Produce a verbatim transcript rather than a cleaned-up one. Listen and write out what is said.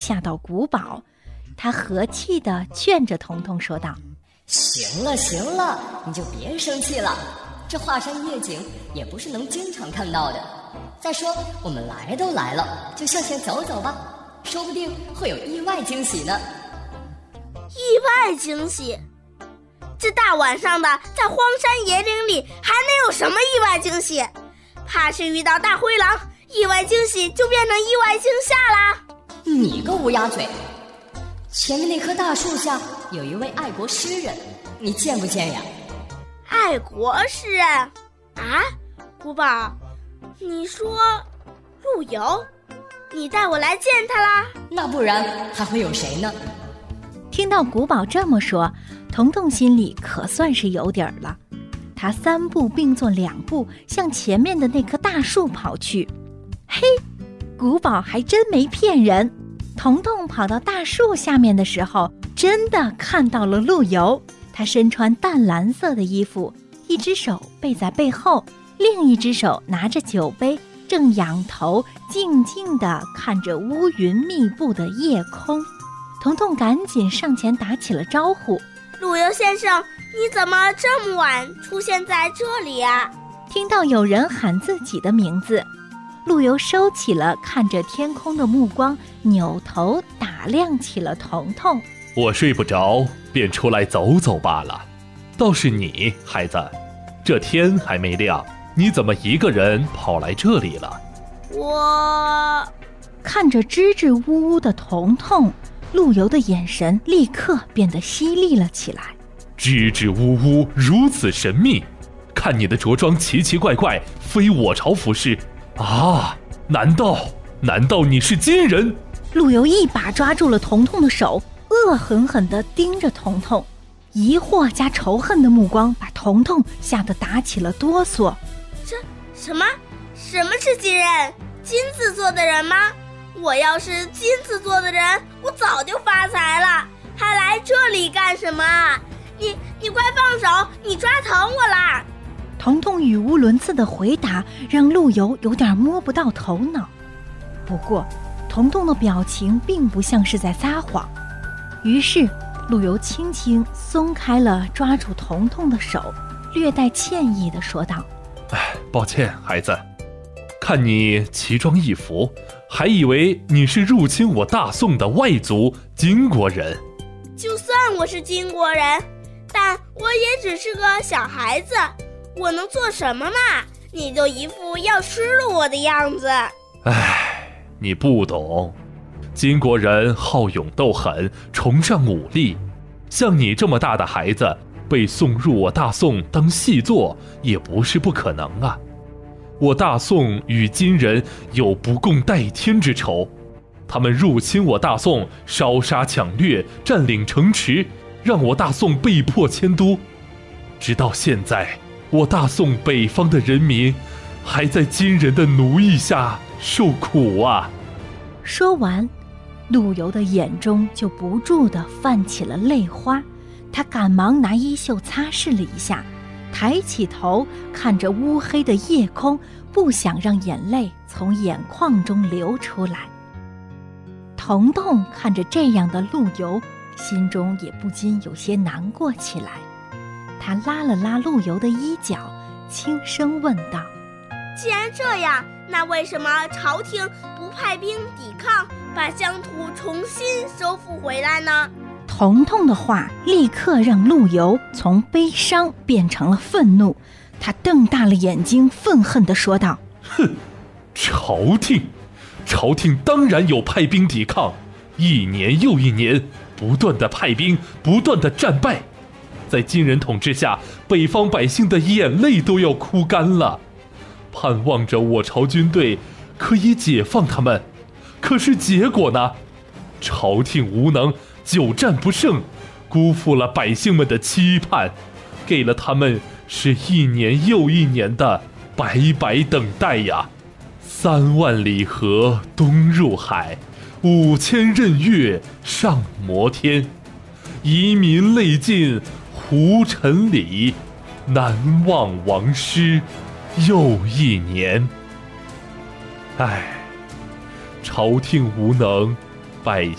吓到古堡，他和气地劝着彤彤说道： 行了行了，你就别生气了，这华山夜景也不是能经常看到的。再说我们来都来了，就向前走走吧，说不定会有意外惊喜呢。 意外惊喜？这大晚上的，在荒山野岭里还能有什么意外惊喜？怕是遇到大灰狼，意外惊喜就变成意外惊吓啦。 你个乌鸦嘴，前面那棵大树下有一位爱国诗人，你见不见呀？ 爱国诗人啊？古堡，你说陆游？你带我来见他啦？ 那不然还会有谁呢？ 听到古堡这么说，彤彤心里可算是有底儿了。他三步并作两步向前面的那棵大树跑去。嘿，古堡还真没骗人。彤彤跑到大树下面的时候，真的看到了陆游。他身穿淡蓝色的衣服，一只手背在背后，另一只手拿着酒杯，正仰头静静地看着乌云密布的夜空。彤彤赶紧上前打起了招呼： 陆游先生，你怎么这么晚出现在这里啊？ 听到有人喊自己的名字，陆游收起了看着天空的目光，扭头打量起了彤彤。 我睡不着，便出来走走罢了。倒是你，孩子，这天还没亮，你怎么一个人跑来这里了？ 我…… 看着支支吾吾的彤彤，陆游的眼神立刻变得犀利了起来。 支支吾吾，如此神秘，看你的着装奇奇怪怪，非我朝服饰啊！难道难道你是金人？ 陆游一把抓住了彤彤的手，恶狠狠地盯着彤彤，疑惑加仇恨的目光把彤彤吓得打起了哆嗦。 这什么？什么是金人？金子做的人吗？我要是金子做的人，我早就发财了，还来这里干什么？你你快放手，你抓疼我啦！ 彤彤语无伦次的回答让陆游有点摸不到头脑。不过彤彤的表情并不像是在撒谎，于是陆游轻轻松开了抓住彤彤的手，略带歉意地说道： 哎，抱歉孩子，看你奇装异服，还以为你是入侵我大宋的外族金国人。 就算我是金国人，但我也只是个小孩子，我能做什么嘛？你就一副要吃了我的样子。 唉，你不懂，金国人好勇斗狠，崇尚武力，像你这么大的孩子被送入我大宋当细作也不是不可能啊。我大宋与金人有不共戴天之仇，他们入侵我大宋，烧杀抢掠，占领城池，让我大宋被迫迁都。直到现在，我大宋北方的人民还在金人的奴役下受苦啊。 说完，陆游的眼中就不住地泛起了泪花，他赶忙拿衣袖擦拭了一下，抬起头看着乌黑的夜空，不想让眼泪从眼眶中流出来。彤彤看着这样的陆游，心中也不禁有些难过起来。他拉了拉陆游的衣角，轻声问道： 既然这样，那为什么朝廷不派兵抵抗，把疆土重新收复回来呢？ 彤彤的话立刻让陆游从悲伤变成了愤怒，他瞪大了眼睛，愤恨地说道： 哼，朝廷朝廷当然有派兵抵抗，一年又一年，不断的派兵，不断的战败，在金人统治下，北方百姓的眼泪都要哭干了，盼望着我朝军队可以解放他们。可是结果呢？朝廷无能，久战不胜，辜负了百姓们的期盼，给了他们是一年又一年的白白等待呀。三万里河东入海，五千仞岳上摩天，遗民泪尽胡尘里，难忘王师又一年。唉，朝廷无能，百